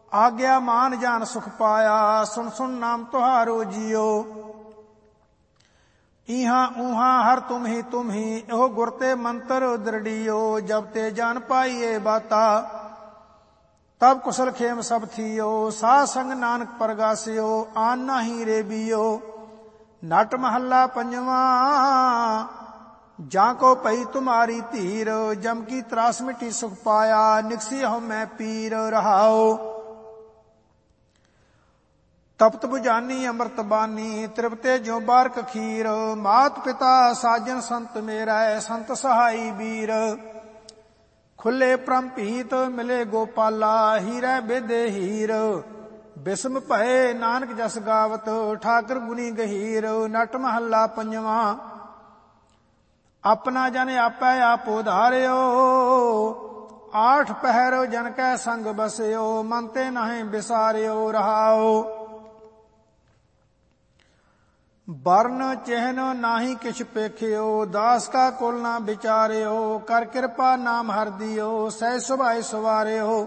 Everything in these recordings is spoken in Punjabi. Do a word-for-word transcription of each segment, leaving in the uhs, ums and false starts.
ਆਗਿਆ ਮਾਨ ਜਾਨ ਸੁਖ ਪਾਇਆ, ਸੁਣ ਸੁਣ ਨਾਮ ਤੁਹਾਰੋ ਜੀਓ। ਈਹਾਂ ਊਹਾਂ ਹਰ ਤੁਮ ਹੀ ਤੁਮ ਹੀ, ਇਹੋ ਗੁਰ ਤੇ ਮੰਤਰ ਦ੍ਰਿੜੀਓ। ਜਬ ਤੇ ਜਾਨ ਪਾਈਏ ਬਾਤਾ, ਤਬ ਕੁਸਲ ਖੇਮ ਸਭ ਥੀਓ। ਸਾਧ ਸੰਗ ਨਾਨਕ ਪਰਗਾਸਿਓ, ਆਨ ਨਾਹੀ ਰੇ ਬੀਓ। ਨਟ ਮਹੱਲਾ ਪੰਜਵਾਂ। ਜਾਂ ਕੋ ਪਈ ਤੁਮਾਰੀ ਧੀਰ, ਜਮ ਕੀ ਤਰਾਸ ਮਿਟੀ ਸੁਖ ਪਾਇਆ। ਨਿਕਸੀ ਹਉ ਮੈਂ ਪੀਰ ਰਹਾਓ। ਤਪਤ ਬੁਝਾਨੀ ਅੰਮ੍ਰਿਤ ਬਾਨੀ, ਤ੍ਰਿਪਤੇ ਜਿਉ ਬਾਰਕ ਖੀਰ। ਮਾਤ ਪਿਤਾ ਸਾਜਨ ਸੰਤ ਮੇਰਾ, ਸੰਤ ਸਹਾਈ ਵੀਰ। ਖੁੱਲੇ ਪ੍ਰਮ ਭੀਤ ਮਿਲੇ ਗੋਪਾਲਾ, ਹੀਰੇ ਬੇਦੇ ਹੀਰ। ਬਿਸਮ ਭਏ ਨਾਨਕ ਜਸ ਗਾਵਤ, ਠਾਕਰ ਗੁਨੀ ਗਹੀਰ। ਨਟ ਮਹੱਲਾ ਪੰਜਵਾਂ। ਆਪਣਾ ਜਨ ਆਪੈ ਆਪ ਉਧਾਰਿਓ, ਆਠ ਪਹਿਰ ਜਨ ਕੈ ਸੰਗ ਬਸਿਓ। ਮਨ ਤੇ ਨਾਹੀਂ ਵਿਸਾਰਿਓ ਰਹਾਓ। ਬਰਨ ਚਿਹਨ ਨਾਹੀ ਕਿਛ ਪੇਖਿਓ, ਦਾਸ ਕਾ ਕੁਲ ਨਾ ਵਿਚਾਰਿਓ। ਕਰ ਕਿਰਪਾ ਨਾਮ ਹਰਿ ਦਿਓ, ਸਹਿ ਸੁਭਾਇ ਸਵਾਰਿਓ।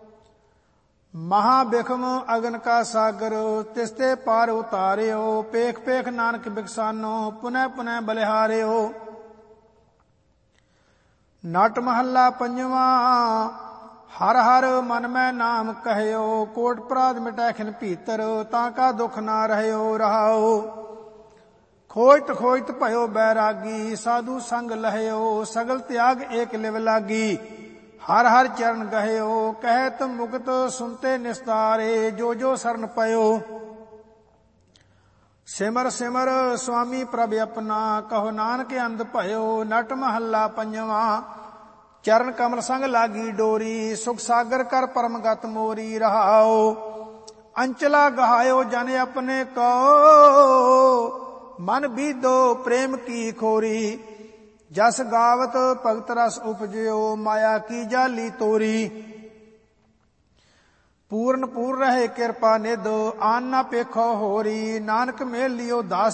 ਮਹਾ ਬਿਖਮ ਅਗਨ ਕਾ ਸਾਗਰ, ਤਿਸਤੇ ਪਾਰ ਉਤਾਰਿਓ। ਪੇਖ ਪੇਖ ਨਾਨਕ ਬਿਕਸਾਨੋ, ਪੁਨਹ ਪੁਨਹ ਬਲਿਹਾਰਿਓ। ਨਟ ਮਹੱਲਾ ਪੰਜਵਾਂ। ਹਰ ਹਰ ਮਨ ਮੈਂ ਨਾਮ ਕਹਿਓ, ਕੋਟ ਅਪਰਾਧ ਮਿਟੈ ਖਿਨ ਭੀਤਰ। ਤਾਂ ਕਾ ਦੁਖ ਨਾ ਰਹਿਓ ਰਹਾਓ। ਖੋਜਤ ਖੋਜਤ ਭਇਓ ਬੈਰਾਗੀ, ਸਾਧੂ ਸੰਗ ਲਹਿਓ। ਸਗਲ ਤਿਆਗ ਏਕ ਲਿਵ ਲਾਗੀ, ਹਰ ਹਰ ਚਰਨ ਗਹਿਓ। ਕਹਿਤ ਮੁਕਤ ਸੁਨਤੇ ਨਿਸਤਾਰੇ, ਜੋ ਜੋ ਸਰਨ ਪਇਓ। ਸਿਮਰ ਸਿਮਰ ਸੁਆਮੀ ਪ੍ਰਭ ਆਪਣਾ, ਕਹੋ ਨਾਨਕ ਅੰਧ ਭਇਓ। ਨਟ ਮਹੱਲਾ ਪੰਜਵਾਂ। ਚਰਨ ਕਮਲ ਸੰਗ ਲਾਗੀ ਡੋਰੀ, ਸੁਖ ਸਾਗਰ ਕਰ ਪਰਮਗਤ ਮੋਰੀ ਰਹਾਓ। ਅੰਚਲਾ ਗਹਾਇਓ ਜਨ ਆਪਣੇ ਕੋ, ਮਨ ਬੀਧੋ ਪ੍ਰੇਮ ਕੀ ਖੋਰੀ। ਜਸ ਗਾਵਤ ਭਗਤ ਰਸ ਉਪਜਿਓ, ਮਾਇਆ ਕੀ ਜਾਲੀ ਤੋਰੀ। ਪੂਰਨ ਪੂਰ ਰਹੇ ਕਿਰਪਾ ਨਿਧ, ਆਨ ਨਾ ਪੇਖੋ ਹੋਰੀ। ਨਾਨਕ ਮੇਲ ਲਿਓ ਦਾਸ